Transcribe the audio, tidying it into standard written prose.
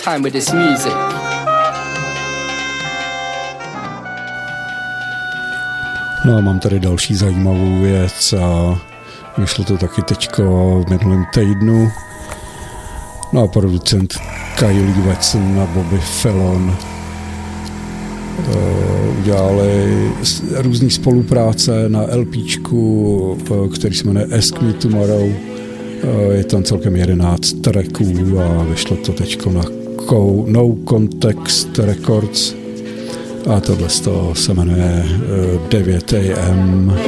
time with this music. No a mám tady další zajímavou věc a vyšlo to taky teďko v minulém týdnu. No a producent Kylie Watson a Bobby Fallon udělali různý spolupráce na LPčku, který se jmenuje Ask Me Tomorrow. Je tam celkem 11 tracků a vyšlo to teďko na No Context Records a tohle se jmenuje 9 AM.